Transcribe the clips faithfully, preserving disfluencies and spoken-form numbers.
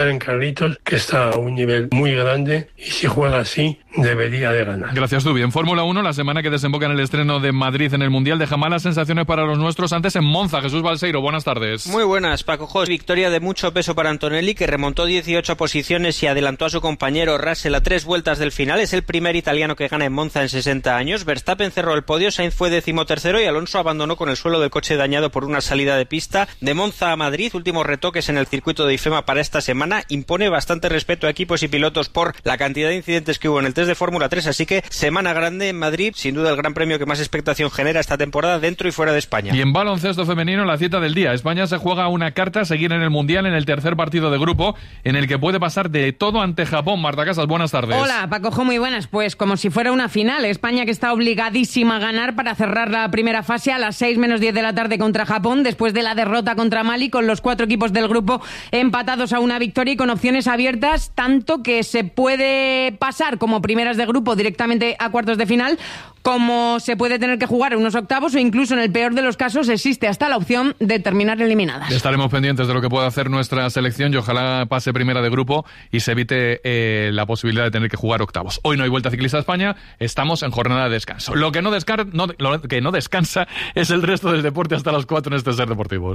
en Carlitos, que está a un nivel muy grande y si juega así debería de ganar. Gracias, Dubi. En Fórmula uno, la semana que desemboca en el estreno de Madrid en el Mundial deja malas sensaciones para los nuestros. Antes en Monza, Jesús Balseiro, buenas tardes. Muy buenas, Paco Jos. Victoria de mucho peso para Antonelli, que remontó dieciocho posiciones y adelantó a su compañero Russell a tres vueltas del final. Es el primer italiano que gana en Monza en sesenta años. Verstappen cerró el podio, Sainz fue decimotercero y Alonso abandonó con el suelo del coche dañado por una salida de pista. De Monza a Madrid, últimos retoques en el circuito de IFEMA para esta semana. Impone bastante respeto a equipos y pilotos por la cantidad de incidentes que hubo en el test de Fórmula tres, así que semana grande en Madrid, sin duda el gran premio que más expectación genera esta temporada dentro y fuera de España. Y en baloncesto femenino, la cita del día. España se juega una carta a seguir en el Mundial en el tercer partido de grupo, en el que puede pasar de todo ante Japón. Marta Casas, buenas tardes. Hola, Paco, muy buenas. Pues como si fuera una final, España que está obligadísima a ganar para cerrar la primera fase a las seis menos diez de la tarde contra Japón, después de la derrota contra Mali, con los cuatro equipos del grupo empatados a una victoria y con opciones abiertas, tanto que se puede pasar como primeras de grupo directamente a cuartos de final, como se puede tener que jugar unos octavos o incluso en el peor de los casos existe hasta la opción de terminar eliminadas. Estaremos pendientes de lo que pueda hacer nuestra selección y ojalá pase primera de grupo y se evite eh, la posibilidad de tener que jugar octavos. Hoy no hay Vuelta Ciclista a España, estamos en jornada de descanso. Lo que no, descar- no, lo que no descansa es el resto del deporte hasta las cuatro en este Ser Deportivos.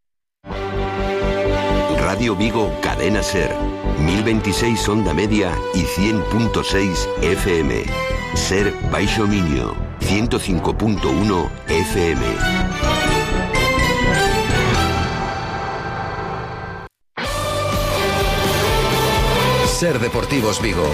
Radio Vigo, Cadena Ser, mil veintiséis onda media y cien punto seis F M. Ser Baixo Miño, ciento cinco punto uno F M. Ser Deportivos Vigo.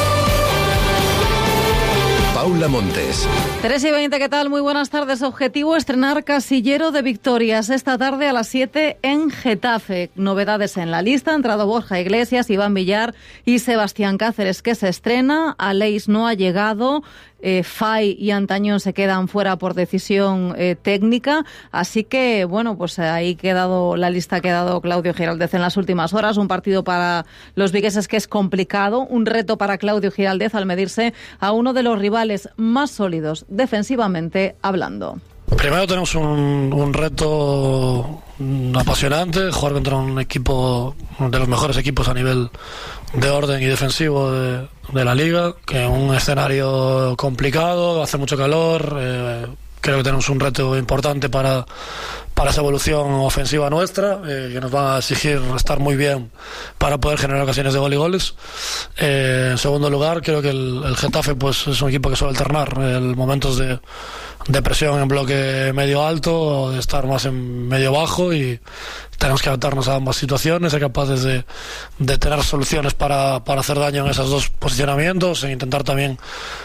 Paula Montes. tres y veinte, ¿qué tal? Muy buenas tardes. Objetivo, estrenar Casillero de Victorias esta tarde a las siete en Getafe. Novedades en la lista, ha entrado Borja Iglesias, Iván Villar y Sebastián Cáceres, que se estrena. Aleix no ha llegado. Eh, Fay y Antañón se quedan fuera por decisión eh, técnica, así que bueno, pues ahí quedado la lista ha quedado Claudio Giraldez en las últimas horas. Un partido para los vigueses que es complicado, un reto para Claudio Giraldez al medirse a uno de los rivales más sólidos defensivamente hablando. Primero tenemos un, un reto apasionante, jugar contra un equipo de los mejores equipos a nivel de orden y defensivo de, de la liga, que es un escenario complicado, hace mucho calor, eh, creo que tenemos un reto importante para, para esa evolución ofensiva nuestra, eh, que nos va a exigir estar muy bien para poder generar ocasiones de gol y goles. Eh, en segundo lugar, creo que el, el Getafe pues es un equipo que suele alternar eh, momentos de de presión en bloque medio alto, de estar más en medio bajo, y tenemos que adaptarnos a ambas situaciones, ser capaces de, de tener soluciones para, para hacer daño en esos dos posicionamientos e intentar también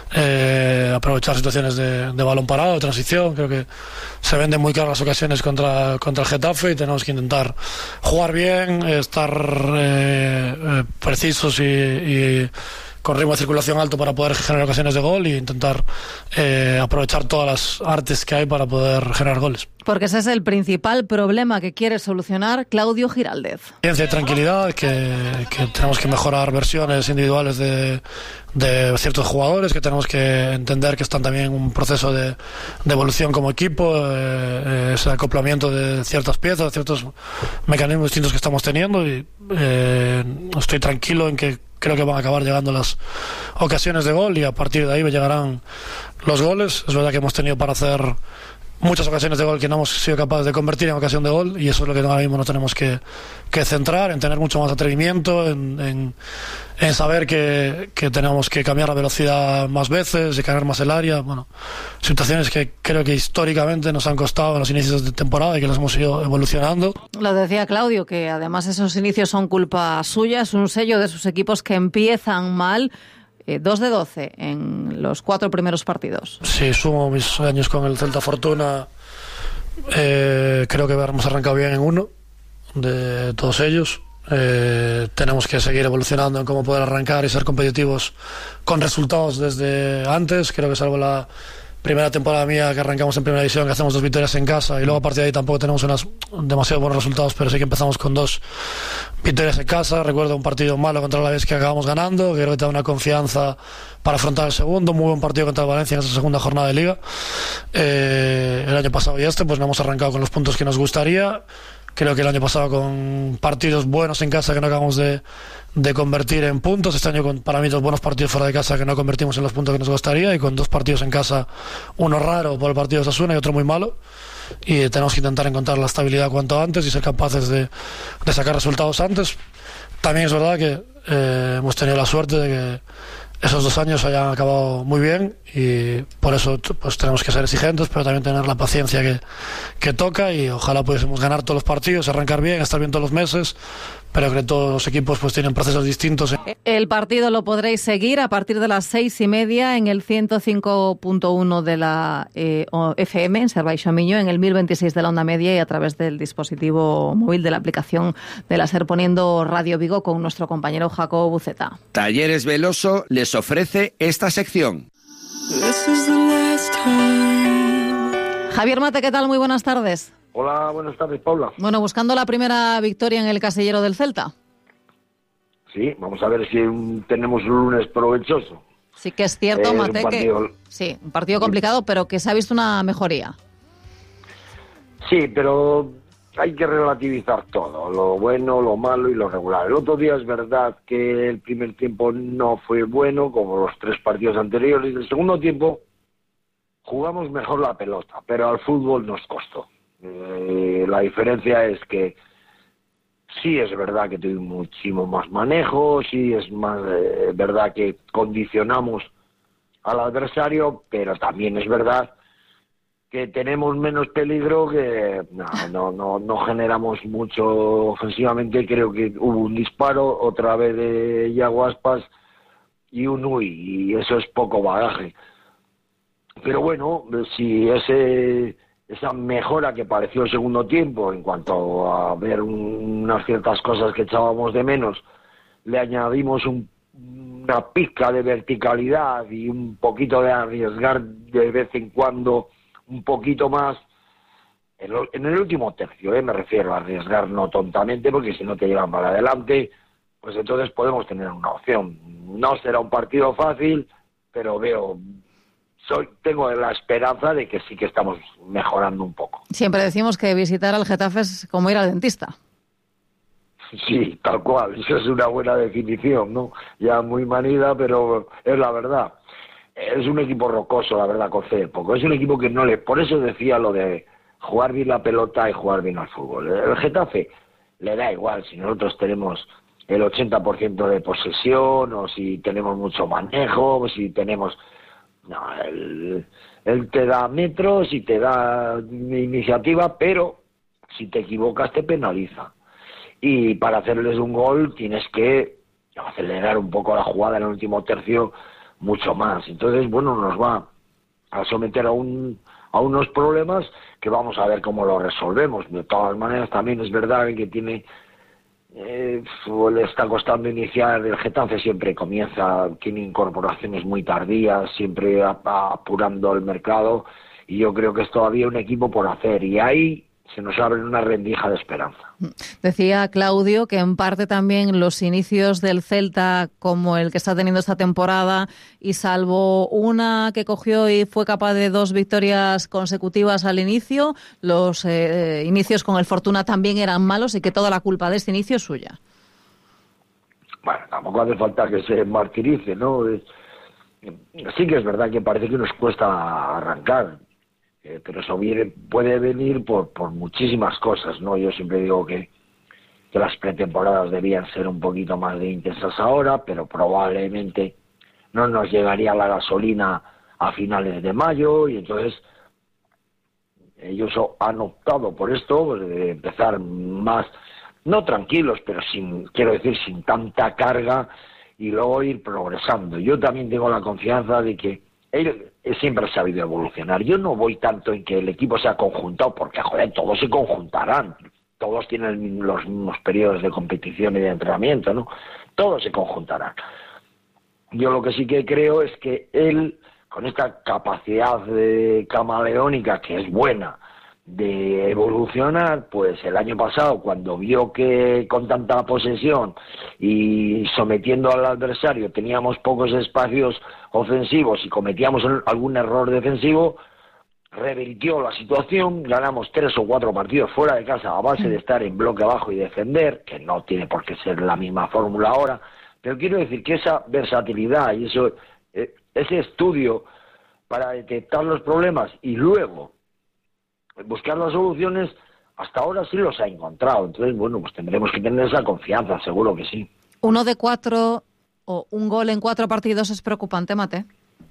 eh, aprovechar situaciones de, de balón parado, de transición. Creo que se venden muy caras las ocasiones contra, contra el Getafe y tenemos que intentar jugar bien, estar eh, eh, precisos y, y con ritmo de circulación alto para poder generar ocasiones de gol e intentar eh, aprovechar todas las artes que hay para poder generar goles. Porque ese es el principal problema que quiere solucionar Claudio Giraldez. Ciencia y tranquilidad, que, que tenemos que mejorar versiones individuales de, de ciertos jugadores, que tenemos que entender que están también en un proceso de, de evolución como equipo, eh, ese acoplamiento de ciertas piezas, ciertos mecanismos distintos que estamos teniendo, y eh, estoy tranquilo en que creo que van a acabar llegando las ocasiones de gol y a partir de ahí me llegarán los goles. Es verdad que hemos tenido para hacer muchas ocasiones de gol que no hemos sido capaces de convertir en ocasión de gol, y eso es lo que ahora mismo nos tenemos que, que centrar, en tener mucho más atrevimiento, en, en, en saber que, que tenemos que cambiar la velocidad más veces, de ganar más el área. Bueno, situaciones que creo que históricamente nos han costado en los inicios de temporada y que las hemos ido evolucionando. Lo decía Claudio, que además esos inicios son culpa suya, es un sello de sus equipos que empiezan mal. dos de doce en los cuatro primeros partidos. Sí, sumo mis años con el Celta Fortuna, eh, creo que hemos arrancado bien en uno de todos ellos. Eh, tenemos que seguir evolucionando en cómo poder arrancar y ser competitivos con resultados desde antes. Creo que salvo la primera temporada mía que arrancamos en primera división, que hacemos dos victorias en casa y luego a partir de ahí tampoco tenemos unas demasiado buenos resultados, pero sí que empezamos con dos victorias en casa. Recuerdo un partido malo contra la vez que acabamos ganando, que creo que te da una confianza para afrontar el segundo. Muy buen partido contra el Valencia en esa segunda jornada de Liga. Eh, el año pasado y este pues no hemos arrancado con los puntos que nos gustaría. Creo que el año pasado con partidos buenos en casa que no acabamos de, de convertir en puntos, este año con para mí dos buenos partidos fuera de casa que no convertimos en los puntos que nos gustaría, y con dos partidos en casa, uno raro por el partido de Osasuna y otro muy malo, y tenemos que intentar encontrar la estabilidad cuanto antes y ser capaces de, de sacar resultados antes. También es verdad que eh, hemos tenido la suerte de que esos dos años hayan acabado muy bien, y por eso pues tenemos que ser exigentes, pero también tener la paciencia que, que toca, y ojalá pudiésemos ganar todos los partidos, arrancar bien, estar bien todos los meses, pero creo que todos los equipos pues tienen procesos distintos. El partido lo podréis seguir a partir de las seis y media en el ciento cinco punto uno de la eh, F M en Ser Baixo Miño, en el mil veintiséis de la onda media, y a través del dispositivo móvil de la aplicación de la Ser, poniendo Radio Vigo, con nuestro compañero Jacob Buceta. Talleres Veloso les ofrece esta sección. Javier Mate, ¿qué tal? Muy buenas tardes. Hola, buenas tardes, Paula. Bueno, buscando la primera victoria en el casillero del Celta. Sí, vamos a ver si un, tenemos un lunes provechoso. Sí que es cierto, eh, Mate, partido... que sí, un partido complicado, pero que se ha visto una mejoría. Sí, pero hay que relativizar todo, lo bueno, lo malo y lo regular. El otro día es verdad que el primer tiempo no fue bueno, como los tres partidos anteriores. El segundo tiempo jugamos mejor la pelota, pero al fútbol nos costó. Eh, la diferencia es que sí es verdad que tuvimos muchísimo más manejo, sí es más eh, verdad que condicionamos al adversario, pero también es verdad que tenemos menos peligro, que no, no, no, no generamos mucho ofensivamente. Creo que hubo un disparo otra vez de Yago Aspas y un uy, y eso es poco bagaje. Pero bueno, si ese esa mejora que pareció el segundo tiempo en cuanto a ver un, unas ciertas cosas que echábamos de menos, le añadimos un, una pizca de verticalidad y un poquito de arriesgar de vez en cuando un poquito más, en, lo, en el último tercio, ¿eh? me refiero a arriesgar no tontamente, porque si no te llevan para adelante, pues entonces podemos tener una opción. No será un partido fácil, pero veo... Soy, tengo la esperanza de que sí que estamos mejorando un poco. Siempre decimos que visitar al Getafe es como ir al dentista. Sí, tal cual, eso es una buena definición, ¿no? Ya muy manida, pero es la verdad. Es un equipo rocoso, la verdad, con C, poco. Es un equipo que no le... Por eso decía lo de jugar bien la pelota y jugar bien al fútbol. El Getafe le da igual si nosotros tenemos el ochenta por ciento de posesión, o si tenemos mucho manejo, o si tenemos... No, él, él te da metros y te da iniciativa, pero si te equivocas te penaliza. Y para hacerles un gol tienes que acelerar un poco la jugada en el último tercio mucho más. Entonces, bueno, nos va a someter a un a unos problemas que vamos a ver cómo lo resolvemos. De todas maneras, también es verdad que tiene... Eh, le está costando iniciar. El Getafe siempre comienza, tiene incorporaciones muy tardías, siempre apurando el mercado, y yo creo que es todavía un equipo por hacer, y ahí se nos abre una rendija de esperanza. Decía Claudio que en parte también los inicios del Celta, como el que está teniendo esta temporada, y salvo una que cogió y fue capaz de dos victorias consecutivas al inicio, los eh, inicios con el Fortuna también eran malos, y que toda la culpa de este inicio es suya. Bueno, tampoco hace falta que se martirice, ¿no? Sí que es verdad que parece que nos cuesta arrancar. Eh, pero eso viene, puede venir por, por muchísimas cosas, ¿no? Yo siempre digo que, que las pretemporadas debían ser un poquito más de intensas ahora, pero probablemente no nos llegaría la gasolina a finales de mayo, y entonces ellos han optado por esto, pues, de empezar más, no tranquilos, pero sin, quiero decir, sin tanta carga, y luego ir progresando. Yo también tengo la confianza de que él siempre ha sabido evolucionar. Yo no voy tanto en que el equipo sea conjuntado, porque, joder, todos se conjuntarán. Todos tienen los mismos periodos de competición y de entrenamiento, ¿no? Todos se conjuntarán. Yo lo que sí que creo es que él, con esta capacidad de camaleónica, que es buena, de evolucionar, pues el año pasado, cuando vio que con tanta posesión y sometiendo al adversario teníamos pocos espacios ofensivos y cometíamos algún error defensivo, revirtió la situación, ganamos tres o cuatro partidos fuera de casa a base de estar en bloque bajo y defender, que no tiene por qué ser la misma fórmula ahora, pero quiero decir que esa versatilidad y eso, ese estudio para detectar los problemas y luego buscar las soluciones, hasta ahora sí los ha encontrado. Entonces, bueno, pues tendremos que tener esa confianza, seguro que sí. Uno de cuatro o un gol en cuatro partidos es preocupante, Mate.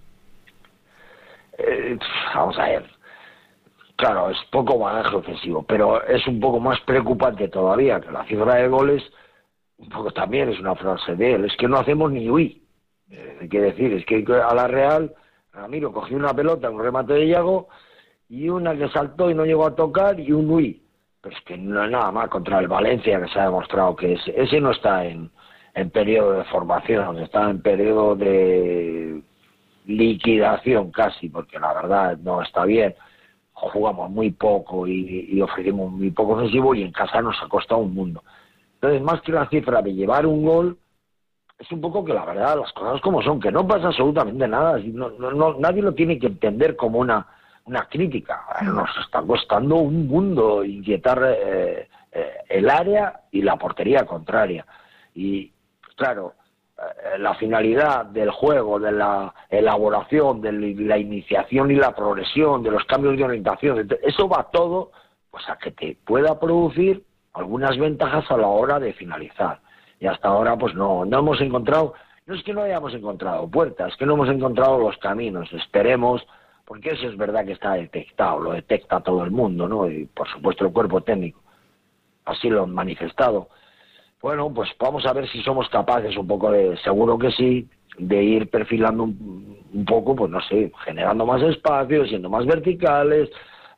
Eh, vamos a ver, claro, es poco bagaje ofensivo, pero es un poco más preocupante todavía que la cifra de goles, un poco también es una frase de él, es que no hacemos ni huí. Eh, quiere decir, es que a la Real, Ramiro cogió una pelota, un remate de Yago, y una que saltó y no llegó a tocar, y un huí. Pero es que no es nada más contra el Valencia, que se ha demostrado que ese, ese no está en, en periodo de formación, está en periodo de liquidación casi, porque la verdad no está bien, jugamos muy poco y, y ofrecimos muy poco ofensivo y en casa nos ha costado un mundo. Entonces, más que la cifra de llevar un gol, es un poco que la verdad, las cosas como son, que no pasa absolutamente nada, no, no, no, nadie lo tiene que entender como una, una crítica. Nos está costando un mundo inquietar eh, eh, el área y la portería contraria. Y claro, la finalidad del juego, de la elaboración, de la iniciación y la progresión, de los cambios de orientación, eso va todo pues a que te pueda producir algunas ventajas a la hora de finalizar. Y hasta ahora pues no, no hemos encontrado, no es que no hayamos encontrado puertas, es que no hemos encontrado los caminos. Esperemos, porque eso es verdad que está detectado, lo detecta todo el mundo, ¿no? Y por supuesto el cuerpo técnico, así lo han manifestado. Bueno, pues vamos a ver si somos capaces un poco de, seguro que sí, de ir perfilando un, un poco, pues no sé, generando más espacios, siendo más verticales,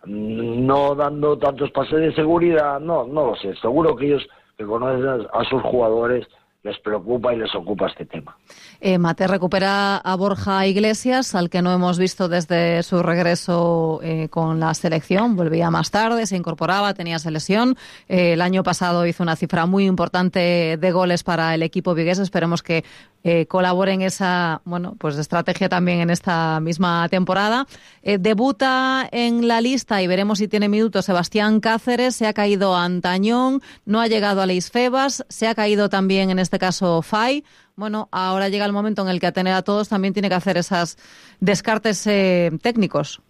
no dando tantos pases de seguridad, no, no lo sé, seguro que ellos que conocen a sus jugadores les preocupa y les ocupa este tema. Eh, Mate recupera a Borja Iglesias, al que no hemos visto desde su regreso eh, con la selección. Volvía más tarde, se incorporaba, tenía selección. Eh, el año pasado hizo una cifra muy importante de goles para el equipo vigués. Esperemos que eh, colabore en esa, bueno, pues estrategia también en esta misma temporada. Eh, debuta en la lista y veremos si tiene minutos Sebastián Cáceres. Se ha caído Antañón, no ha llegado a Leis Febas, se ha caído también en este caso Fay. Bueno, ahora llega el momento en el que a tener a todos también tiene que hacer esos descartes eh, técnicos.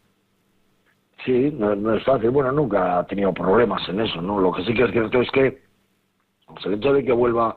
Sí, no, no es fácil. Bueno, nunca ha tenido problemas en eso, ¿no? Lo que sí que es cierto es que pues el hecho de que vuelva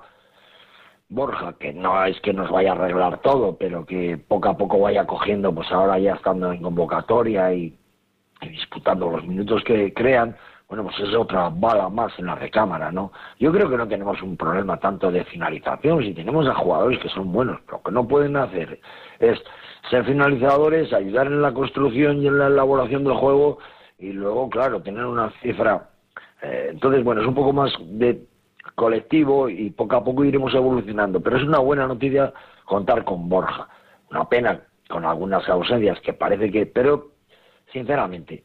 Borja, que no es que nos vaya a arreglar todo, pero que poco a poco vaya cogiendo, pues ahora ya estando en convocatoria y, y disputando los minutos que crean, bueno, pues es otra bala más en la recámara, ¿no? Yo creo que no tenemos un problema tanto de finalización, si tenemos a jugadores que son buenos, lo que no pueden hacer es ser finalizadores, ayudar en la construcción y en la elaboración del juego y luego, claro, tener una cifra. Eh, entonces, bueno, es un poco más de colectivo y poco a poco iremos evolucionando, pero es una buena noticia contar con Borja. Una pena con algunas ausencias que parece que, pero sinceramente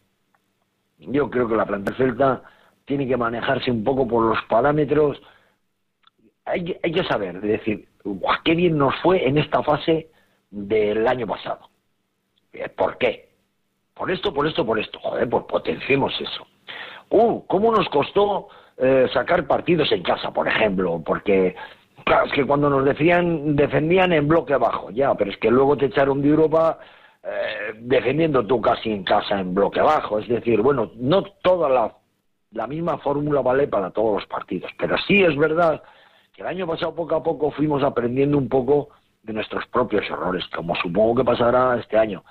yo creo que la plantilla celta tiene que manejarse un poco por los parámetros. Hay que, hay que saber, es decir, ¡guau, qué bien nos fue en esta fase del año pasado! ¿Por qué? Por esto, por esto, por esto. Joder, pues potenciemos eso. ¡Uh! ¿Cómo nos costó eh, sacar partidos en casa, por ejemplo? Porque, claro, es que cuando nos decían, defendían en bloque bajo, ya, pero es que luego te echaron de Europa Eh, defendiendo tú casi en casa en bloque bajo. Es decir, bueno, no toda la, la misma fórmula vale para todos los partidos, pero sí es verdad que el año pasado poco a poco fuimos aprendiendo un poco de nuestros propios errores, como supongo que pasará este año.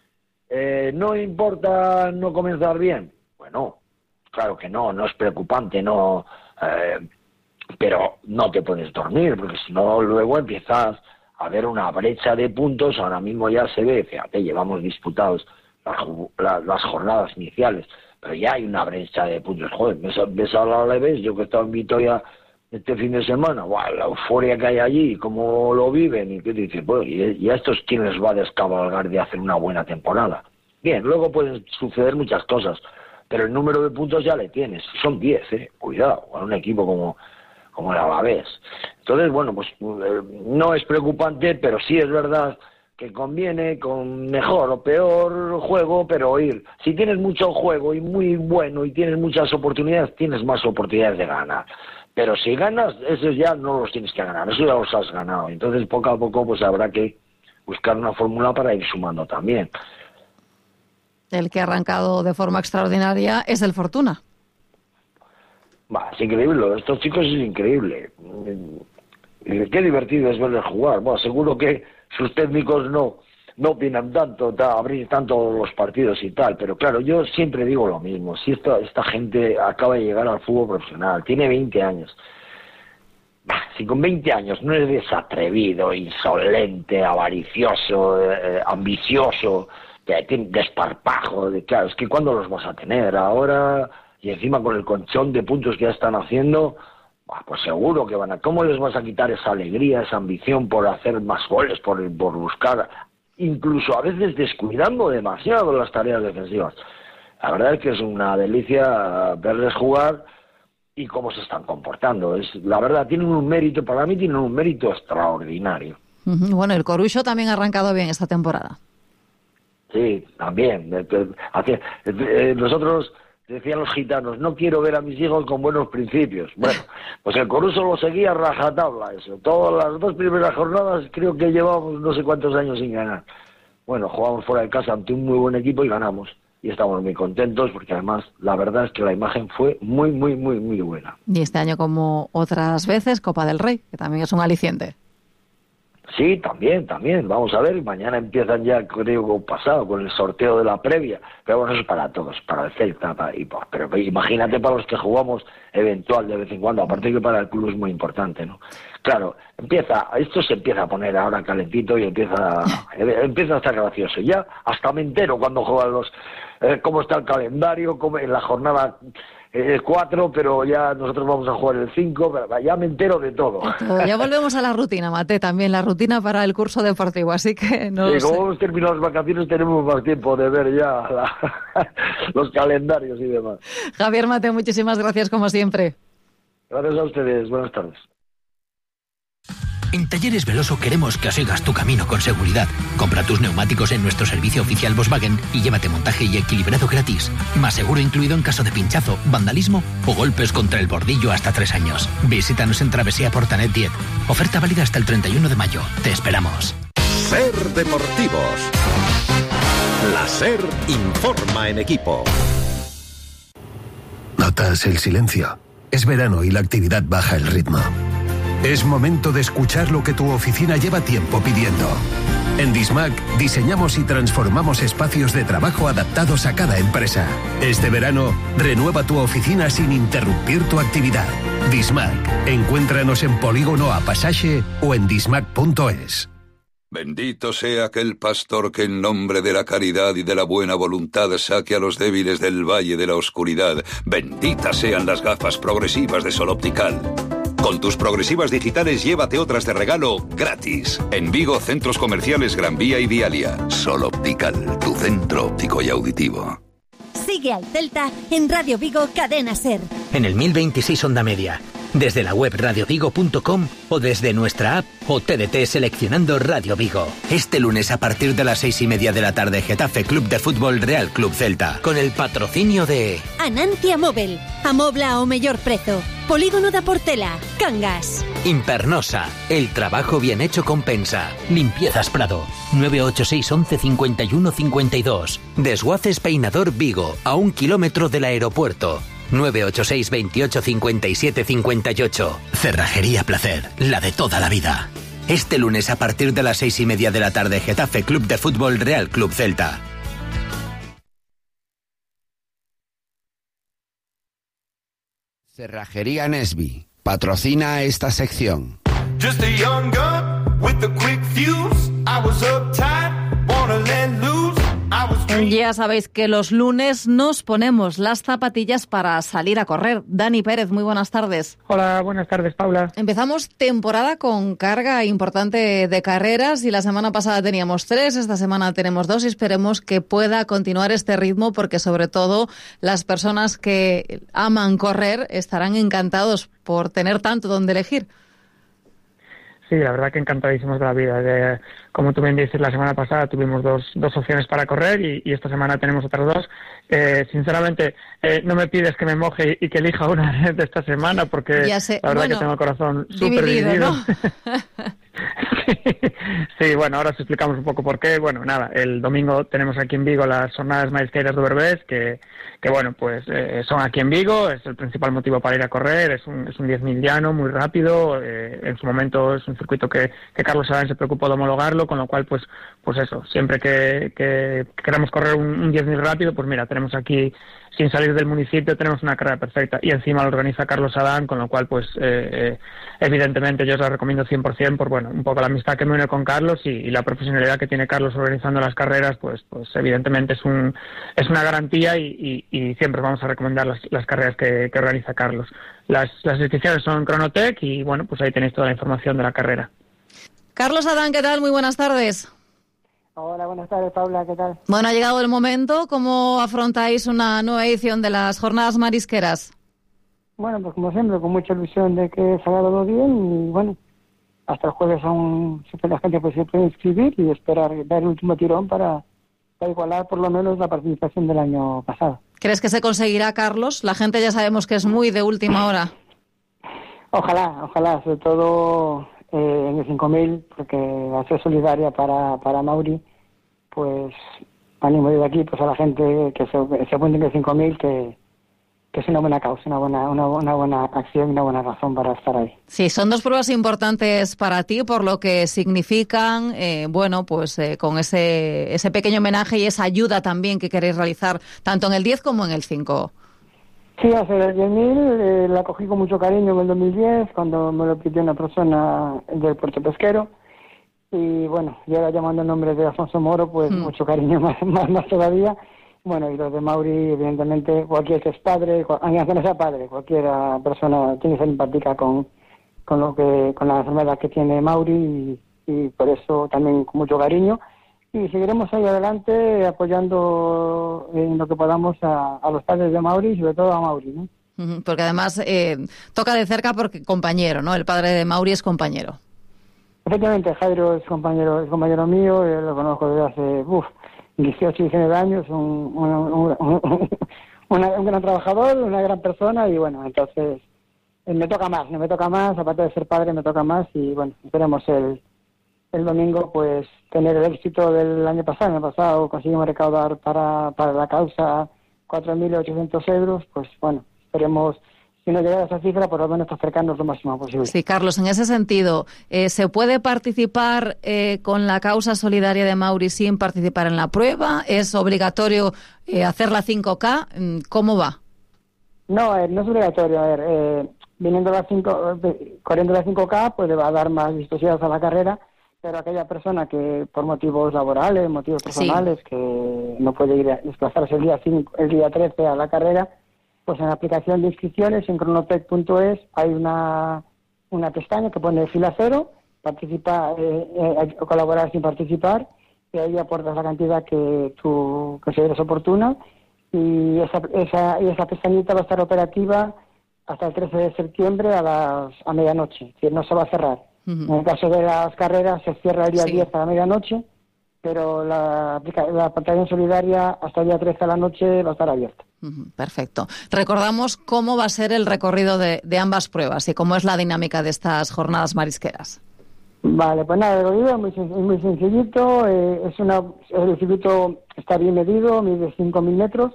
Eh, ¿no importa no comenzar bien? Bueno, claro que no, no es preocupante, no, eh, pero no te puedes dormir, porque si no luego empiezas a ver una brecha de puntos. Ahora mismo ya se ve, fíjate, llevamos disputados las, las, las jornadas iniciales, pero ya hay una brecha de puntos. Joder, ves, ves a la Alavés, yo que he estado en Vitoria este fin de semana, ¡guau!, la euforia que hay allí, cómo lo viven, y que dices, bueno, y, y a estos quién les va a descabalgar de hacer una buena temporada. Bien, luego pueden suceder muchas cosas, pero el número de puntos ya le tienes, son diez, eh, cuidado, con un equipo como como el Alavés. Entonces, bueno, pues eh, no es preocupante, pero sí es verdad que conviene con mejor o peor juego, pero ir. Si tienes mucho juego y muy bueno y tienes muchas oportunidades, tienes más oportunidades de ganar. Pero si ganas, esos ya no los tienes que ganar, eso ya los has ganado. Entonces, poco a poco, pues habrá que buscar una fórmula para ir sumando también. El que ha arrancado de forma extraordinaria es el Fortuna. Va, es increíble, estos chicos es increíble. Qué divertido es verles jugar. Bueno, seguro que sus técnicos no no opinan tanto, ta, abrir tanto los partidos y tal, pero claro, yo siempre digo lo mismo. Si esta, esta gente acaba de llegar al fútbol profesional, tiene veinte años. Bah, si con veinte años no eres atrevido, insolente, avaricioso, eh, ambicioso, desparpajo, de, claro, es que ¿cuándo los vas a tener? Ahora, y encima con el colchón de puntos que ya están haciendo, bah, pues seguro que van a... ¿Cómo les vas a quitar esa alegría, esa ambición por hacer más goles, por, por buscar, incluso a veces descuidando demasiado las tareas defensivas? La verdad es que es una delicia verles jugar y cómo se están comportando. Es, la verdad, tienen un mérito, para mí tienen un mérito extraordinario. Bueno, el Corucho también ha arrancado bien esta temporada. Sí, también. Nosotros, decían los gitanos, no quiero ver a mis hijos con buenos principios. Bueno, pues el Coruso lo seguía rajatabla eso. Todas las dos primeras jornadas creo que llevamos no sé cuántos años sin ganar. Bueno, jugamos fuera de casa ante un muy buen equipo y ganamos. Y estamos muy contentos porque además la verdad es que la imagen fue muy, muy, muy, muy buena. Y este año, como otras veces, Copa del Rey, que también es un aliciente. Sí, también, también. Vamos a ver, mañana empiezan ya, creo, pasado, con el sorteo de la previa. Pero bueno, eso es para todos, para el Celta. Para, y, pero imagínate para los que jugamos eventual de vez en cuando, aparte que para el club es muy importante, ¿no? Claro, empieza, esto se empieza a poner ahora calentito y empieza, empieza a estar gracioso. Ya hasta me entero cuando juegan los, eh, cómo está el calendario, cómo, en la jornada... el cuatro, pero ya nosotros vamos a jugar el cinco, pero ya me entero de todo. Ya volvemos a la rutina, Mate, también la rutina para el curso deportivo, así que no sí, sé. Como hemos terminado las vacaciones tenemos más tiempo de ver ya la, los calendarios y demás. Javier Mate, muchísimas gracias como siempre. Gracias a ustedes, buenas tardes. En Talleres Veloso queremos que sigas tu camino con seguridad. Compra tus neumáticos en nuestro servicio oficial Volkswagen y llévate montaje y equilibrado gratis. Más seguro incluido en caso de pinchazo, vandalismo o golpes contra el bordillo hasta tres años. Visítanos en Travesía Portanet diez. Oferta válida hasta el treinta y uno de mayo. Te esperamos. Ser Deportivos. La SER informa en equipo. Notas el silencio. Es verano y la actividad baja el ritmo. Es momento de escuchar lo que tu oficina lleva tiempo pidiendo. En Dismac diseñamos y transformamos espacios de trabajo adaptados a cada empresa. Este verano, renueva tu oficina sin interrumpir tu actividad. Dismac. Encuéntranos en Polígono A Pasaje o en dismac punto es. Bendito sea aquel pastor que en nombre de la caridad y de la buena voluntad saque a los débiles del valle de la oscuridad. Benditas sean las gafas progresivas de Sol Optical. Con tus progresivas digitales llévate otras de regalo gratis. En Vigo, centros comerciales Gran Vía y Vialia. Sol Optical, tu centro óptico y auditivo. Sigue al Celta en Radio Vigo Cadena SER. En el mil veintiséis Onda Media. Desde la web radio vigo punto com o desde nuestra app o T D T seleccionando Radio Vigo. Este lunes a partir de las seis y media de la tarde, Getafe Club de Fútbol Real Club Celta. Con el patrocinio de... Anantia Móvil. Amobla ao mellor prezo. Polígono da Portela. Cangas. Impernosa. El trabajo bien hecho compensa. Limpiezas Prado. nueve ocho seis once cincuenta y uno cincuenta y dos. Desguaces Peinador Vigo. A un kilómetro del aeropuerto. nueve ocho seis veintiocho cincuenta y siete cincuenta y ocho. Cerrajería Placer, la de toda la vida. Este lunes a partir de las seis y media de la tarde, Getafe Club de Fútbol Real Club Celta. Cerrajería Nesby patrocina esta sección. Just a young gun with a quick fuse. I was uptight, wanna let loose. Ya sabéis que los lunes nos ponemos las zapatillas para salir a correr. Dani Pérez, muy buenas tardes. Hola, buenas tardes, Paula. Empezamos temporada con carga importante de carreras y la semana pasada teníamos tres, esta semana tenemos dos y esperemos que pueda continuar este ritmo porque sobre todo las personas que aman correr estarán encantados por tener tanto donde elegir. Sí, sí, la verdad que encantadísimos de la vida. De, como tú bien dices, la semana pasada tuvimos dos, dos opciones para correr y, y esta semana tenemos otras dos. Eh, sinceramente, eh, no me pides que me moje y que elija una de esta semana porque ya sé. la verdad bueno, que tengo el corazón súper dividido. dividido. ¿No? Sí, bueno, ahora os explicamos un poco por qué. Bueno, nada, el domingo tenemos aquí en Vigo las jornadas Marisqueiras de Berbés, que, que bueno, pues eh, son aquí en Vigo, es el principal motivo para ir a correr, es un, es un diez mil llano, muy rápido, eh, en su momento es un circuito que, que Carlos Adán se preocupó de homologarlo, con lo cual, pues pues eso, siempre que, que queramos correr un, un diez mil rápido, pues mira, tenemos aquí, sin salir del municipio, tenemos una carrera perfecta, y encima lo organiza Carlos Adán, con lo cual, pues eh, eh, evidentemente yo os la recomiendo cien por ciento por, bueno, un poco la amistad que me une con Carlos y, y la profesionalidad que tiene Carlos organizando las carreras, pues pues evidentemente es un es una garantía y, y, y siempre vamos a recomendar las, las carreras que, que organiza Carlos. Las, las inscripciones son Chronotec y bueno, pues ahí tenéis toda la información de la carrera. Carlos Adán, ¿qué tal? Muy buenas tardes. Hola, buenas tardes, Paula, ¿qué tal? Bueno, ha llegado el momento. ¿Cómo afrontáis una nueva edición de las jornadas marisqueras? Bueno, pues como siempre, con mucha ilusión de que salga todo bien y bueno, hasta el jueves aún la gente pues, se puede inscribir y esperar dar el último tirón para, para igualar por lo menos la participación del año pasado. ¿Crees que se conseguirá, Carlos? La gente ya sabemos que es muy de última hora. Ojalá, ojalá, sobre todo eh, en el cinco mil, porque va a ser solidaria para, para Mauri, pues animo desde aquí pues a la gente que se, se apunte en el cinco mil, que, que es una buena causa, una buena, una, una buena acción y una buena razón para estar ahí. Sí, son dos pruebas importantes para ti por lo que significan, eh, bueno, pues eh, con ese, ese pequeño homenaje y esa ayuda también que queréis realizar tanto en el diez como en el cinco. Sí, hacer el diez mil eh, la cogí con mucho cariño en el dos mil diez, cuando me lo pidió una persona del Puerto Pesquero. Y bueno, y ahora llamando el nombre de Alfonso Moro, pues mm. mucho cariño más, más, más todavía. Bueno, y los de Mauri, evidentemente, cualquier que es padre, aunque no sea padre, cualquier persona tiene que ser empática con, con, lo que, con la enfermedad que tiene Mauri y, y por eso también con mucho cariño. Y seguiremos ahí adelante apoyando en lo que podamos a, a los padres de Mauri y sobre todo a Mauri, ¿no? Porque además eh, toca de cerca porque compañero, ¿no? El padre de Mauri es compañero. Efectivamente, Jairo es compañero, es compañero mío, yo lo conozco desde hace uf, dieciocho, diecinueve años, un, un, un, un, una, un gran trabajador, una gran persona y bueno, entonces eh, me toca más, me toca más, aparte de ser padre me toca más y bueno, esperemos el, el domingo pues tener el éxito del año pasado. El año pasado conseguimos recaudar para, para la causa cuatro mil ochocientos euros, pues bueno, esperemos si no llega a esa cifra, por lo menos acercarnos lo máximo posible. Sí, Carlos, en ese sentido, eh, ¿se puede participar eh, con la causa solidaria de Mauri sin participar en la prueba? ¿Es obligatorio eh, hacer la cinco K? ¿Cómo va? No, eh, no es obligatorio. A ver, eh, viniendo la cinco, corriendo la cinco K, pues le va a dar más vistosidad a la carrera, pero aquella persona que por motivos laborales, motivos personales, sí, que no puede ir a desplazarse el día cinco, el día trece a la carrera, pues en la aplicación de inscripciones en chronotec punto es hay una, una pestaña que pone fila cero, participa, eh, eh, colaborar sin participar, y ahí aportas la cantidad que tú consideres oportuna, y esa, esa, y esa pestañita va a estar operativa hasta el trece de septiembre a las a medianoche, es decir, no se va a cerrar. Uh-huh. En el caso de las carreras se cierra el día sí. diez a la medianoche, pero la, la aplicación solidaria hasta el día trece a la noche va a estar abierta. Perfecto. Recordamos cómo va a ser el recorrido de, de ambas pruebas y cómo es la dinámica de estas jornadas marisqueras. Vale, pues nada, el recorrido es muy, muy sencillito. Eh, es una, el circuito está bien medido, mide cinco mil metros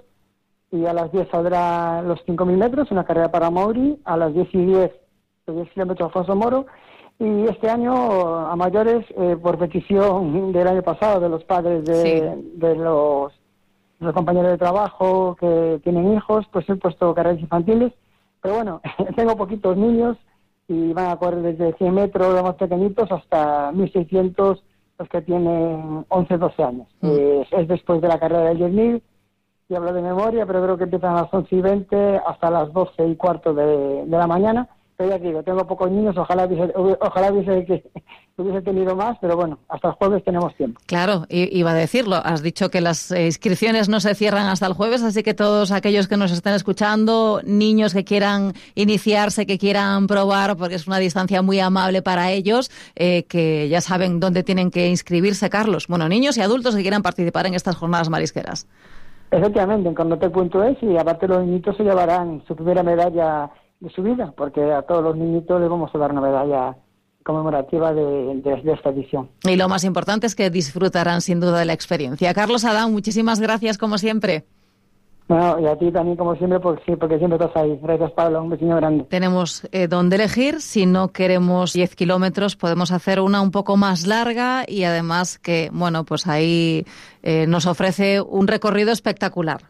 y a las diez saldrá los cinco mil metros, una carrera para Mauri, a las diez y diez, los diez kilómetros Alfonso Moro. Y este año, a mayores, eh, por petición del año pasado de los padres de, sí. de los, los compañeros de trabajo que tienen hijos, pues he puesto carreras infantiles. Pero bueno, tengo poquitos niños y van a correr desde cien metros, los más pequeñitos, hasta mil seiscientos, los que tienen once, doce años. Mm. Eh, es después de la carrera del diez mil, y hablo de memoria, pero creo que empiezan a las once y veinte hasta las doce y cuarto de, de la mañana. Pero ya digo, tengo pocos niños, ojalá hubiese, ojalá hubiese, que, hubiese tenido más, pero bueno, hasta el jueves tenemos tiempo. Claro, iba a decirlo. Has dicho que las inscripciones no se cierran hasta el jueves, así que todos aquellos que nos estén escuchando, niños que quieran iniciarse, que quieran probar, porque es una distancia muy amable para ellos, eh, que ya saben dónde tienen que inscribirse, Carlos. Bueno, niños y adultos que quieran participar en estas jornadas marisqueras. Efectivamente, en Cornotec punto es, y aparte los niñitos se llevarán su primera medalla de su vida, porque a todos los niñitos les vamos a dar una medalla conmemorativa de, de, de esta edición. Y lo más importante es que disfrutarán sin duda de la experiencia. Carlos Adán, muchísimas gracias como siempre. Bueno, y a ti también como siempre, porque, sí, porque siempre estás ahí. Gracias, Pablo, un vecino grande. Tenemos eh, donde elegir. Si no queremos diez kilómetros, podemos hacer una un poco más larga y además que, bueno, pues ahí eh, nos ofrece un recorrido espectacular.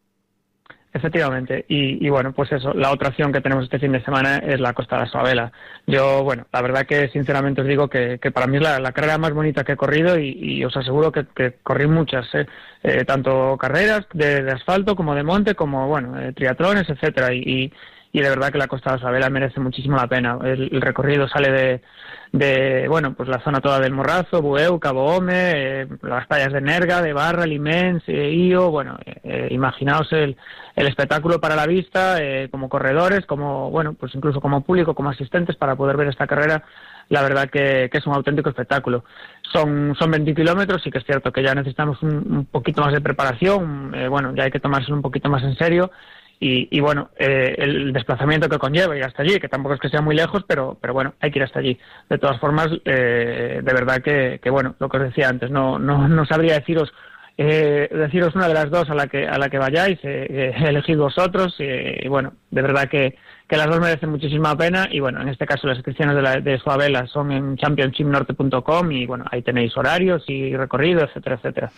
Efectivamente, y, y bueno, pues eso, la otra opción que tenemos este fin de semana es la Costa de la Suabela. Yo, bueno, la verdad que sinceramente os digo que, que para mí es la, la carrera más bonita que he corrido y, y os aseguro que, que corrí muchas, ¿eh? Eh, tanto carreras de, de asfalto como de monte, como, bueno, eh, triatlones, etcétera, y, y, y de verdad que la Costa de la Suabela merece muchísimo la pena. El, el recorrido sale de, de, bueno, pues la zona toda del Morrazo, Bueu, Cabo Home, eh, las playas de Nerga, de Barra, Limens, eh, Io, bueno, eh, imaginaos el, el espectáculo para la vista, eh, como corredores, como, bueno, pues incluso como público, como asistentes para poder ver esta carrera. La verdad que, que es un auténtico espectáculo. Son, son veinte kilómetros, sí que es cierto que ya necesitamos un, un poquito más de preparación, eh, bueno, ya hay que tomárselo un poquito más en serio. Y, y bueno, eh, el desplazamiento que conlleva ir hasta allí, que tampoco es que sea muy lejos, pero pero bueno, hay que ir hasta allí. De todas formas, eh, de verdad que, que bueno, lo que os decía antes, no no no sabría deciros eh, deciros una de las dos a la que a la que vayáis, eh, elegid vosotros, eh, y bueno, de verdad que, que las dos merecen muchísima pena, y bueno, en este caso las inscripciones de, la, de Suabela son en championship norte punto com, y bueno, ahí tenéis horarios y recorrido, etcétera, etcétera.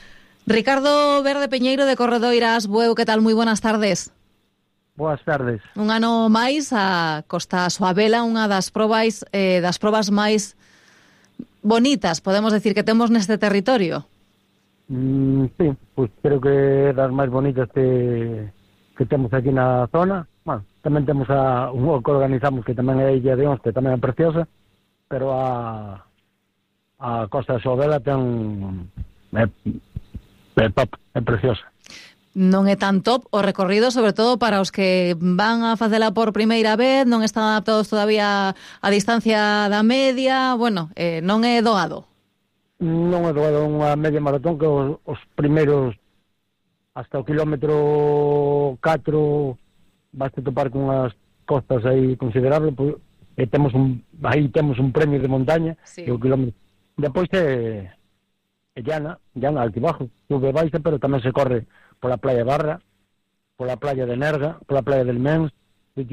Ricardo Verde Peñeiro de Corredoiras Bueu, que tal? Moi buenas tardes. Boas tardes. Un ano máis a Costa Suabela, unha das probas eh, das probas máis bonitas, podemos decir, que temos neste territorio. Mm, sí, pues creo que das máis bonitas que, que temos aquí na zona. Bueno, tamén temos a un que organizamos que tamén é a Illa de Ons, que tamén é preciosa, pero a a Costa Suabela ten é, é top, é preciosa. Non é tan top o recorrido, sobre todo para os que van a facela por primeira vez, non están adaptados todavía a distancia da media, bueno, eh, non é doado. Non é doado unha media maratón que os, os primeiros hasta o kilómetro catro vas a topar con unhas costas aí considerables, pois, e temos un, aí temos un premio de montaña, sí. E o kilómetro. Depois é, é llana, llana altibajo, sube baixa, pero tamén se corre pola playa Barra, pola playa de Nerga, pola playa del Mens, e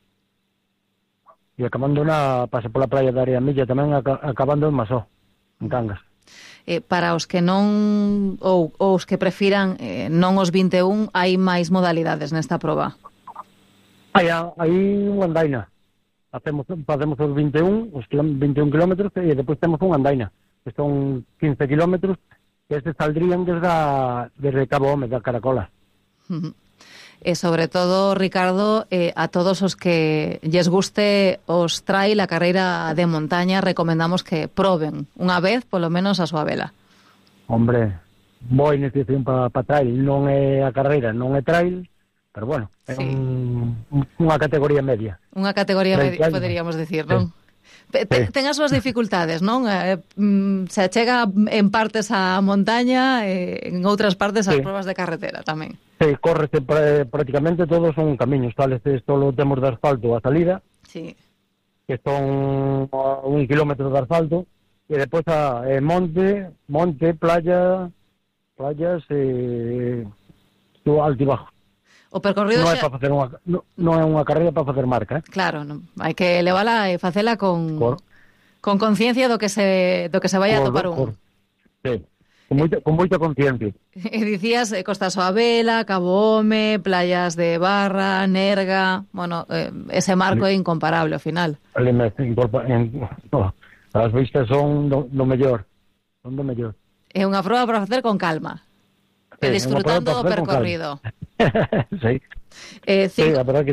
acabando na, pasa pola playa de Areamilla, tamén acabando en Masó, en Cangas. Eh, para os que non, ou, ou os que prefiran eh, non os vinte e un, hai máis modalidades nesta proba? Hai, hai unha andaina. Hacemos, facemos os vinte e un, os vinte e un kilómetros, e depois temos unha andaina, que son quince kilómetros, que estes saldrían desde, a, desde Cabo Home, da Caracola. Uh-huh. E sobre todo, Ricardo, eh, a todos os que lles guste os trail, a carreira de montaña, recomendamos que proben unha vez, polo menos, a Suabela. Hombre, boa iniciación para pa trail, non é a carreira, non é trail, pero bueno, é sí. un, unha categoría media. Unha categoría media, poderíamos decir, non? Sí. Ten, ten as súas dificultades, non? Eh, se achega en partes a montaña, eh, en outras partes as sí. Probas de carretera tamén. Sí, correse pr prácticamente todos son camiños, tales isto lo temos de asfalto a salida, sí. Que son un kilómetro de asfalto, e depois a eh, monte, monte, playa, playas, eh, altibajo. O percorrido non é xa... para facer unha non, non é unha carreira para facer marca, eh? Claro, non. Hai que levala e facela con cor. con conciencia do que se do que se vai a topar un. Cor. Sí. Con moita con moita conciencia. E dicías eh, Costa Suabela, Cabo Home, playas de Barra, Nerga, bueno, eh, ese marco é incomparable ao final. En, en, no, as vistas son do, do mellor. Son do mellor. É unha proba para facer con calma. Sí, e disfrutando do percorrido. Sí. Eh, cinco, sí, a verdad que sí.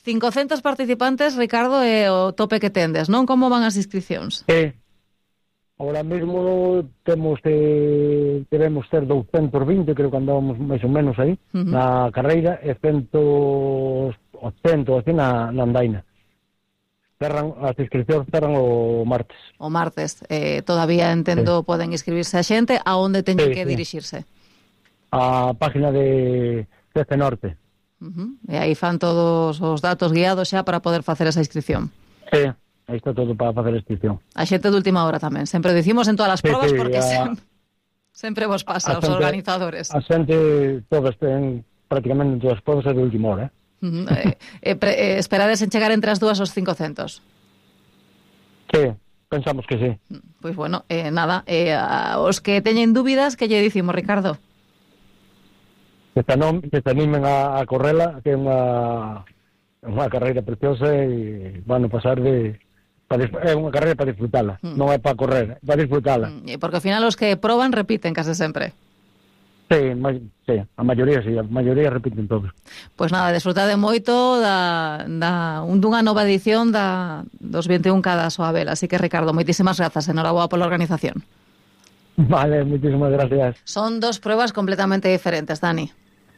cincocentos participantes, Ricardo, é o tope que tendes, non? Como van as inscripcións? Sí. Ahora mismo temos de, debemos ter doscientos veinte, creo que andábamos máis ou menos aí, uh-huh. na carreira, e ciento ochenta, así, na, na andaina. Cerran, as inscripcións cerran o martes. O martes. Eh, todavía entendo, sí. Poden inscribirse a xente. A onde teñen sí, que sí. dirixirse? A página de C C Norte. Uh-huh. E aí fan todos os datos guiados xa para poder facer esa inscripción. Sí. Aí está todo para facer a inscripción. A xente de última hora tamén. Sempre dicimos en todas as sí, probas sí, porque a... sempre, sempre vos pasa aos organizadores. A xente, todos ten prácticamente en todas as probas de última hora. Eh? Uh-huh. eh, eh, pre, eh, esperades en chegar entre as dúas aos cincocentos? Sí, pensamos que sí. Pois pues bueno, eh, nada, eh, a, os que teñen dúbidas, que lle dicimos, Ricardo? Que se, anom, que se animen a, a correla, que é unha, unha carreira preciosa e van a pasar de... É unha carreira para disfrutala, mm. non é para correr, é para disfrutala. Mm, porque ao final os que proban repiten case sempre. Sí, ma, sí, a maioría sí, a maioría repiten todos. Pois nada, desfrutade moito da, da, un, dunha nova edición da, dos vinte e un K da Soabel. Así que, Ricardo, moitísimas grazas, enhoraboa pola organización. Vale, muchísimas gracias. Son dos pruebas completamente diferentes, Dani.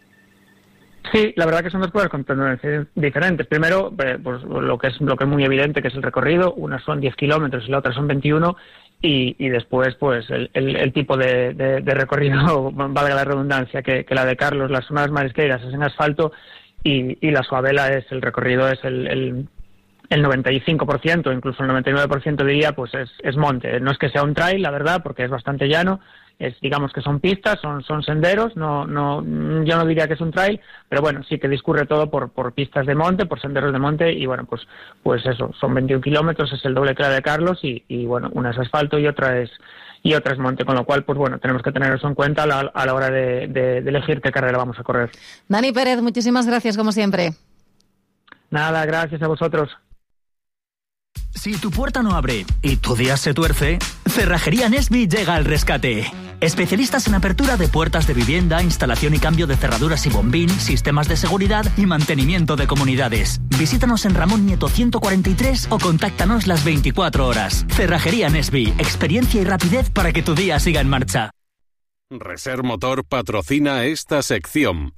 Sí, la verdad que son dos pruebas completamente diferentes. Primero, eh, pues lo que es lo que es muy evidente, que es el recorrido. Una son diez kilómetros y la otra son veintiuno. Y, y después, pues, el, el, el tipo de, de, de recorrido, valga la redundancia, que, que la de Carlos, las Jornadas Marisqueiras es en asfalto y, y la Soabela es el recorrido, es el, el, el noventa y cinco por ciento, incluso el noventa y nueve por ciento diría, pues es, es monte. No es que sea un trail, la verdad, porque es bastante llano. Es, digamos que son pistas, son, son senderos, no, no, yo no diría que es un trail, pero bueno, sí que discurre todo por, por pistas de monte, por senderos de monte, y bueno, pues, pues eso, son veintiún kilómetros, es el doble que la de Carlos, y, y bueno, una es asfalto y otra es, y otra es monte, con lo cual, pues bueno, tenemos que tener eso en cuenta a la, a la hora de, de, de elegir qué carrera vamos a correr. Dani Pérez, muchísimas gracias, como siempre. Nada, gracias a vosotros. Si tu puerta no abre y tu día se tuerce, Cerrajería Nesby llega al rescate. Especialistas en apertura de puertas de vivienda, instalación y cambio de cerraduras y bombín, sistemas de seguridad y mantenimiento de comunidades. Visítanos en Ramón Nieto ciento cuarenta y tres o contáctanos las veinticuatro horas. Cerrajería Nesby, experiencia y rapidez para que tu día siga en marcha. Reser Motor patrocina esta sección.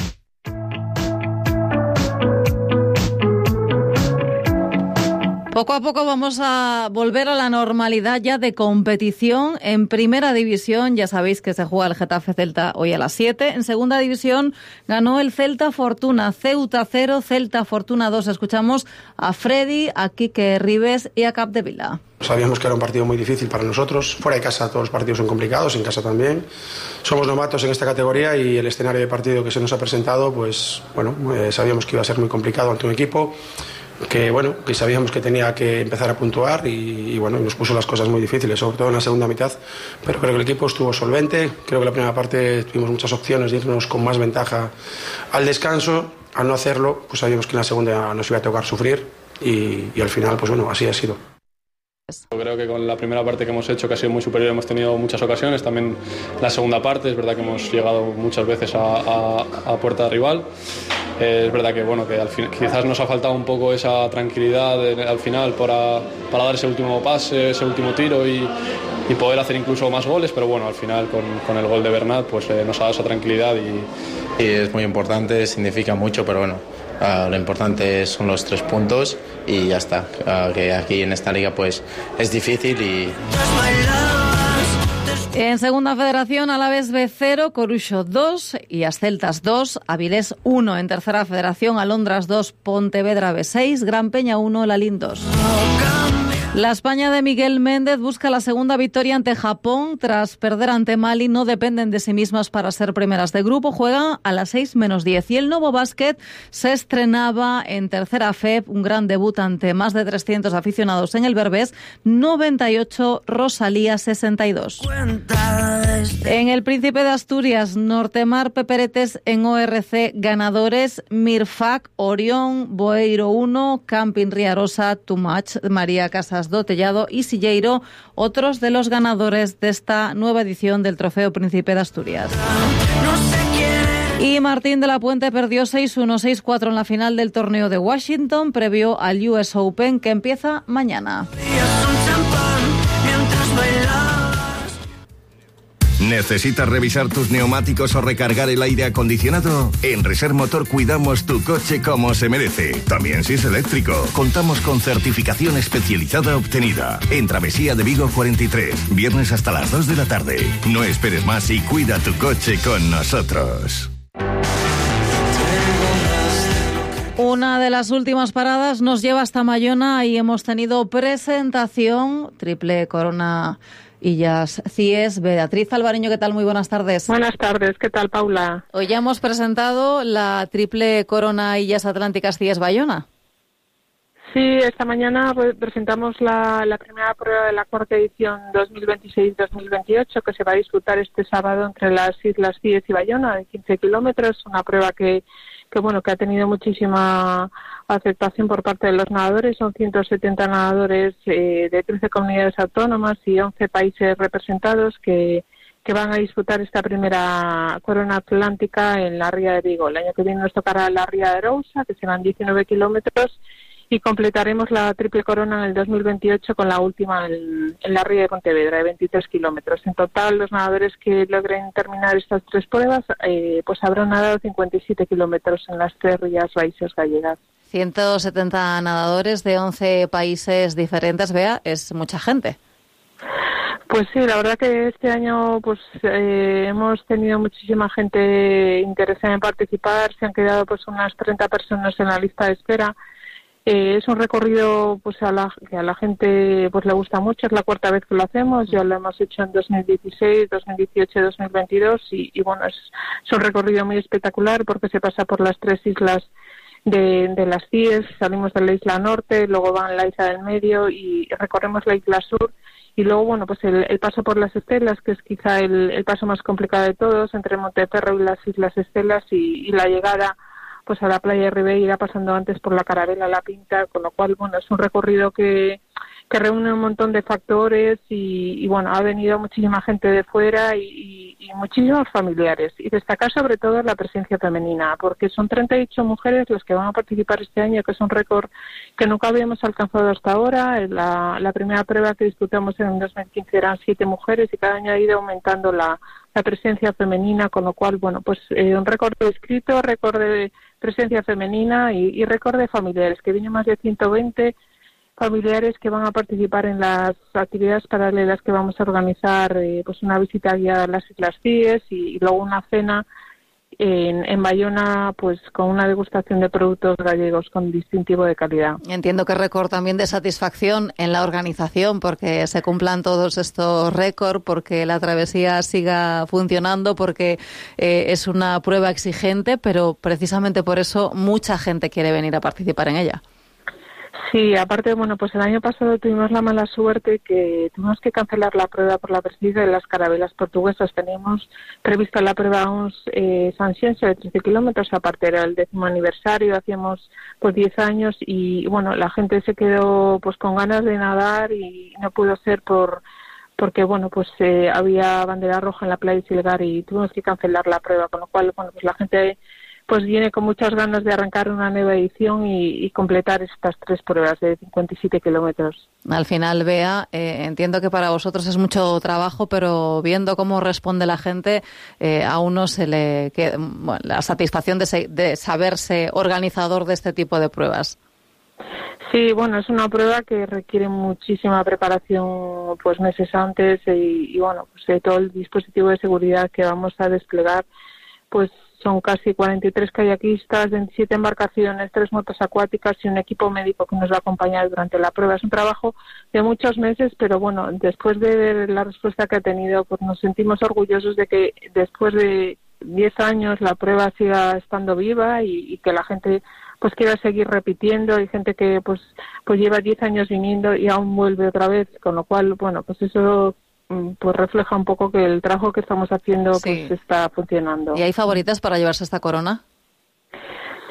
Poco a poco vamos a volver a la normalidad ya de competición. En primera división ya sabéis que se juega el Getafe Celta hoy a las siete. En segunda división ganó el Celta Fortuna. Ceuta cero, Celta Fortuna dos. Escuchamos a Freddy, a Quique Ribes y a Capdevila. Sabíamos que era un partido muy difícil para nosotros. Fuera de casa todos los partidos son complicados, en casa también. Somos novatos en esta categoría y el escenario de partido que se nos ha presentado, pues bueno, eh, sabíamos que iba a ser muy complicado ante un equipo que bueno, que sabíamos que tenía que empezar a puntuar y, y bueno, nos puso las cosas muy difíciles, sobre todo en la segunda mitad, pero creo que el equipo estuvo solvente. Creo que la primera parte tuvimos muchas opciones de irnos con más ventaja al descanso. Al no hacerlo, pues sabíamos que en la segunda nos iba a tocar sufrir y, y al final, pues bueno, así ha sido. Creo que con la primera parte que hemos hecho, que ha sido muy superior, hemos tenido muchas ocasiones. También la segunda parte, es verdad que hemos llegado muchas veces a, a, a puerta rival. Eh, es verdad que, bueno, que al fin, quizás nos ha faltado un poco esa tranquilidad de, al final para, para dar ese último pase, ese último tiro y, y poder hacer incluso más goles, pero bueno, al final con, con el gol de Bernat pues eh, nos ha dado esa tranquilidad y... y es muy importante, significa mucho, pero bueno, uh, lo importante son los tres puntos y ya está, uh, que aquí en esta liga pues es difícil y... En segunda federación, Alavés B cero, Coruxo dos y as Celtas dos, Avilés uno. En tercera federación, Alondras dos, Pontevedra B seis, Gran Peña uno, Lalín dos. La España de Miguel Méndez busca la segunda victoria ante Japón. Tras perder ante Mali, no dependen de sí mismas para ser primeras de grupo. Juegan a las seis menos diez. Y el Novo Básquet se estrenaba en tercera F E P, un gran debut ante más de trescientos aficionados en el Berbés, noventa y ocho, Rosalía sesenta y dos. En el Príncipe de Asturias, Nortemar Peperetes en O R C, ganadores Mirfac, Orión, Boeiro uno, Camping Riarosa, Too Much, María Casas do Tellado y Silleiro, otros de los ganadores de esta nueva edición del Trofeo Príncipe de Asturias. Y Martín de la Puente perdió seis uno, seis cuatro en la final del torneo de Washington, previo al U S Open que empieza mañana. ¿Necesitas revisar tus neumáticos o recargar el aire acondicionado? En Reser Motor cuidamos tu coche como se merece. También si es eléctrico. Contamos con certificación especializada obtenida. En Travesía de Vigo cuarenta y tres. Viernes hasta las dos de la tarde. No esperes más y cuida tu coche con nosotros. Una de las últimas paradas nos lleva hasta Mayona y hemos tenido presentación Triple Corona Illas C I E S. Beatriz Alvareño, ¿qué tal? Muy buenas tardes. Buenas tardes, ¿qué tal, Paula? Hoy ya hemos presentado la Triple Corona Illas Atlánticas C I E S Bayona. Sí, esta mañana presentamos la, la primera prueba de la cuarta edición dos mil veintiséis dos mil veintiocho que se va a disputar este sábado entre las Islas C I E S y Bayona de quince kilómetros, una prueba que que bueno que ha tenido muchísima aceptación por parte de los nadadores. Son ciento setenta nadadores eh, de trece comunidades autónomas y once países representados que, que van a disputar esta primera corona atlántica en la Ría de Vigo. El año que viene nos tocará la Ría de Arousa, que serán diecinueve kilómetros, y completaremos la triple corona en el dos mil veintiocho con la última en, en la Ría de Pontevedra, de veintitrés kilómetros. En total, los nadadores que logren terminar estas tres pruebas eh, pues habrán nadado cincuenta y siete kilómetros en las tres rías raíces gallegas. ciento setenta nadadores de once países diferentes, Bea, es mucha gente. Pues sí, la verdad que este año pues eh, hemos tenido muchísima gente interesada en participar. Se han quedado pues unas treinta personas en la lista de espera. Eh, es un recorrido pues a la, que a la gente pues le gusta mucho. Es la cuarta vez que lo hacemos. Ya lo hemos hecho en dos mil dieciséis, dos mil dieciocho, dos mil veintidós y, y bueno, es, es un recorrido muy espectacular porque se pasa por las tres islas de, de las C I E S. Salimos de la isla norte, luego van a la isla del medio y recorremos la isla sur. Y luego, bueno, pues el, el paso por las Estelas, que es quizá el, el paso más complicado de todos, entre Monteferro y las Islas Estelas, y, y la llegada pues a la playa de Ribeira, pasando antes por la Carabela, la Pinta, con lo cual, bueno, es un recorrido que, que reúne un montón de factores y, y bueno, ha venido muchísima gente de fuera y, y, y muchísimos familiares. Y destacar sobre todo la presencia femenina, porque son treinta y ocho mujeres las que van a participar este año, que es un récord que nunca habíamos alcanzado hasta ahora. La, la primera prueba que disputamos en dos mil quince eran siete mujeres y cada año ha ido aumentando la, la presencia femenina, con lo cual, bueno, pues eh, un récord de escrito, récord de presencia femenina y, y récord de familiares, que vienen más de ciento veinte familiares que van a participar en las actividades paralelas que vamos a organizar, eh, pues una visita guiada a las Islas C I E S y, y luego una cena en, en Bayona, pues con una degustación de productos gallegos con distintivo de calidad. Entiendo que récord también de satisfacción en la organización, porque se cumplan todos estos récords, porque la travesía siga funcionando, porque eh, es una prueba exigente, pero precisamente por eso mucha gente quiere venir a participar en ella. Sí, aparte, bueno, pues el año pasado tuvimos la mala suerte que tuvimos que cancelar la prueba por la presencia de las carabelas portuguesas. Teníamos prevista la prueba uns eh, Sanxenxo de trece kilómetros, aparte era el décimo aniversario, hacíamos pues diez años y bueno, la gente se quedó pues con ganas de nadar y no pudo ser por porque bueno, pues eh, había bandera roja en la playa de Silgar y tuvimos que cancelar la prueba, con lo cual, bueno, pues la gente pues viene con muchas ganas de arrancar una nueva edición y, y completar estas tres pruebas de cincuenta y siete kilómetros. Al final, Bea, eh, entiendo que para vosotros es mucho trabajo, pero viendo cómo responde la gente, eh, a uno se le queda bueno, la satisfacción de, se, de saberse organizador de este tipo de pruebas. Sí, bueno, es una prueba que requiere muchísima preparación pues meses antes y, y bueno, pues de todo el dispositivo de seguridad que vamos a desplegar, pues son casi cuarenta y tres kayakistas, veintisiete embarcaciones, tres motos acuáticas y un equipo médico que nos va a acompañar durante la prueba. Es un trabajo de muchos meses, pero bueno, después de ver la respuesta que ha tenido, pues nos sentimos orgullosos de que después de diez años la prueba siga estando viva y, y que la gente pues quiera seguir repitiendo. Hay gente que pues pues lleva diez años viniendo y aún vuelve otra vez, con lo cual, bueno, pues eso pues refleja un poco que el trabajo que estamos haciendo sí. pues está funcionando. ¿Y hay favoritas para llevarse esta corona?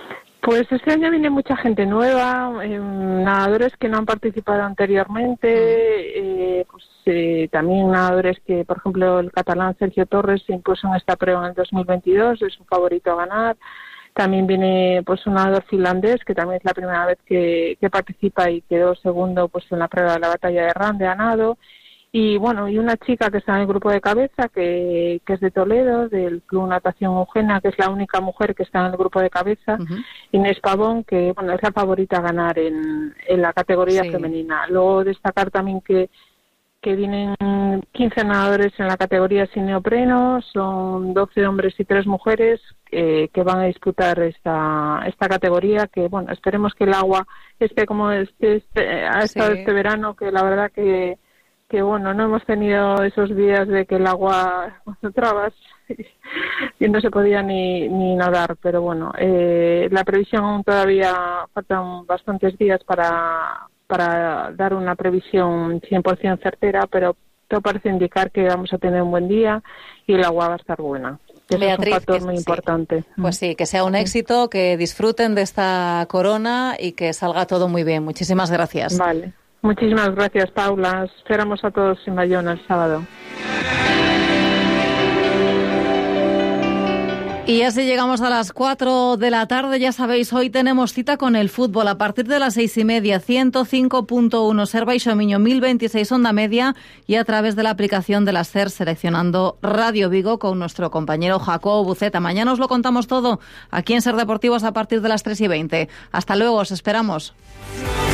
Pues este año viene mucha gente nueva, eh, nadadores que no han participado anteriormente, eh, pues eh, también nadadores que, por ejemplo, el catalán Sergio Torres se impuso en esta prueba en el dos mil veintidós, es un favorito a ganar. También viene pues un nadador finlandés que también es la primera vez que, que participa y quedó segundo pues en la prueba de la batalla de Rande a nado. Y bueno, y una chica que está en el grupo de cabeza, que, que es de Toledo, del Club Natación Eugenia, que es la única mujer que está en el grupo de cabeza, uh-huh. Inés Pavón, que bueno, es la favorita a ganar en, en la categoría sí. femenina. Luego destacar también que, que vienen quince nadadores en la categoría sin neopreno, son doce hombres y tres mujeres eh, que van a disputar esta, esta categoría, que bueno, esperemos que el agua esté como este, este, ha estado sí. este verano, que la verdad que que bueno, no hemos tenido esos días de que el agua cuando trabas y no se podía ni, ni nadar, pero bueno, eh, la previsión todavía faltan bastantes días para, para dar una previsión cien por ciento certera, pero todo parece indicar que vamos a tener un buen día y el agua va a estar buena. Eso Beatriz, es un factor que, muy sí. importante. Pues sí, que sea un éxito, que disfruten de esta corona y que salga todo muy bien. Muchísimas gracias. Vale. Muchísimas gracias, Paula. Esperamos a todos en Bayona el sábado. Y así llegamos a las cuatro de la tarde. Ya sabéis, hoy tenemos cita con el fútbol a partir de las seis y media, ciento cinco punto uno Ser Baixo Miño, mil veintiséis onda media y a través de la aplicación de la SER seleccionando Radio Vigo con nuestro compañero Jacobo Buceta. Mañana os lo contamos todo aquí en Ser Deportivos a partir de las tres y veinte. Hasta luego, os esperamos.